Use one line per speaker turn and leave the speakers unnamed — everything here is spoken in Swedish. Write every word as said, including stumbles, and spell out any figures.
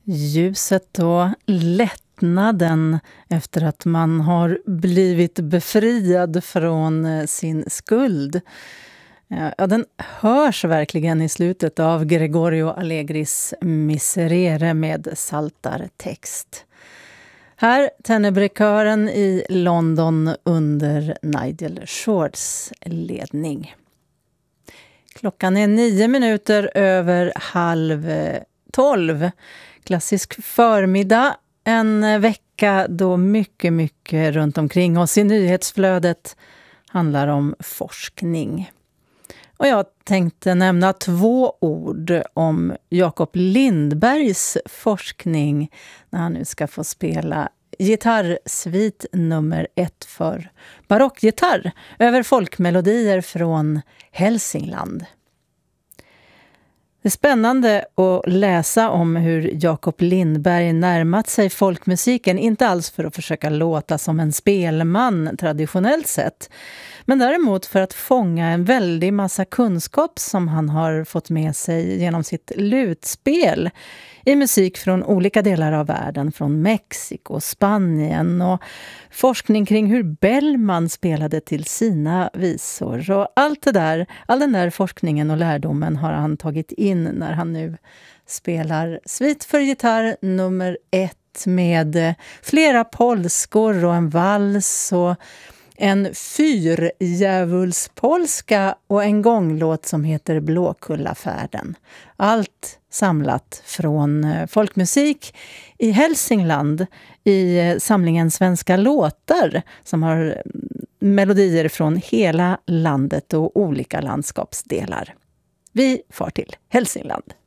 Ljuset och lättnaden efter att man har blivit befriad från sin skuld. Ja, den hörs verkligen i slutet av Gregorio Allegris Miserere med saltartext. Här Tenebre-kören i London under Nigel Shorts ledning. Klockan är nio minuter över halv tolv. Klassisk förmiddag, en vecka då mycket, mycket runt omkring oss i nyhetsflödet handlar om forskning. Och jag tänkte nämna två ord om Jakob Lindbergs forskning när han nu ska få spela gitarrsvit nummer ett för barockgitarr över folkmelodier från Hälsingland. Det är spännande att läsa om hur Jakob Lindberg närmat sig folkmusiken, inte alls för att försöka låta som en spelman traditionellt sett, men däremot för att fånga en väldig massa kunskap som han har fått med sig genom sitt lutspel i musik från olika delar av världen, från Mexiko, Spanien och forskning kring hur Bellman spelade till sina visor. Och allt det där, all den där forskningen och lärdomen har han tagit in när han nu spelar svit för gitarr nummer ett med flera polskor och en vals och en fyrjävulspolska och en gånglåt som heter Blåkullafärden. Allt samlat från folkmusik i Hälsingland i samlingen Svenska låtar som har melodier från hela landet och olika landskapsdelar. Vi far till Hälsingland.